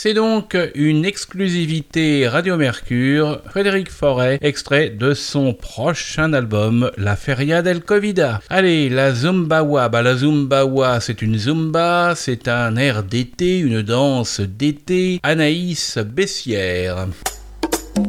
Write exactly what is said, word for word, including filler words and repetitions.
C'est donc une exclusivité Radio Mercure, Frédéric Forêt, extrait de son prochain album, La Feria del Covida. Allez, la Zumbawa, bah la Zumbawa c'est une Zumba, c'est un air d'été, une danse d'été, Anaïs Bessières.